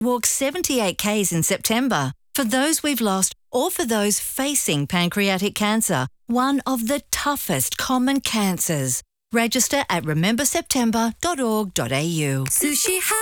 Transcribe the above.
Walk 78 Ks in September for those we've lost or for those facing pancreatic cancer, one of the toughest common cancers. Register at rememberseptember.org.au. Sushi